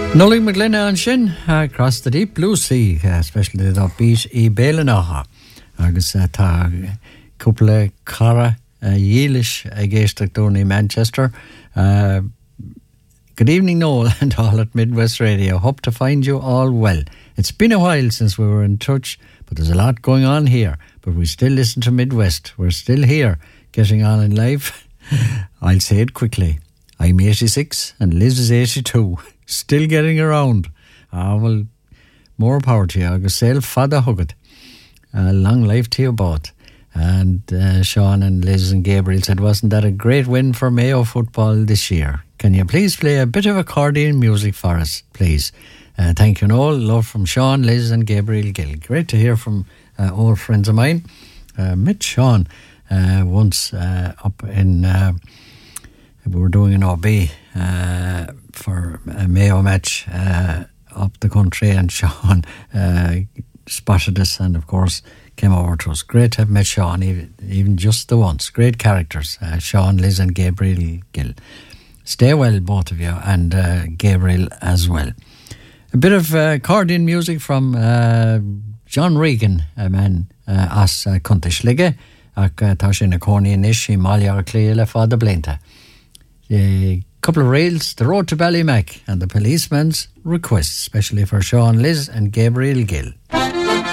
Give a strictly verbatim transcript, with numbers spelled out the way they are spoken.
Nolly McGlenna and Shin uh, across the deep blue sea, uh, especially the beach I Belanaha. Agus uh, ta couple cara uh, Yeelish against Tony Manchester. Uh, good evening, Noel, and all at Midwest Radio. Hope to find you all well. It's been a while since we were in touch, but there's a lot going on here. But we still listen to Midwest. We're still here, getting on in life. I'll say it quickly. I'm eighty-six and Liz is eighty-two. Still getting around. Ah, well, more power to you. Agus sail fada hugget. Uh, long life to you both. And uh, Sean and Liz and Gabriel said, wasn't that a great win for Mayo football this year? Can you please play a bit of accordion music for us, please? Uh, thank you, Noel. Love from Sean, Liz and Gabriel Gill. Great to hear from uh, old friends of mine. Uh, met Sean uh, once uh, up in... Uh, we were doing an O B uh, for a Mayo match uh, up the country, and Sean uh, spotted us and of course came over to us. Great to have met Sean, even, even just the once. Great characters, uh, Sean, Liz and Gabriel Gill. Stay well, both of you, and uh, Gabriel as well. A bit of uh, accordion music from uh, John Regan, a man uh, as uh, Kuntislige, ac tá sin accordion ish I Malia Clear Father Blinta. A couple of rails, the road to Ballymac, and the policeman's request, especially for Sean, Liz and Gabriel Gill.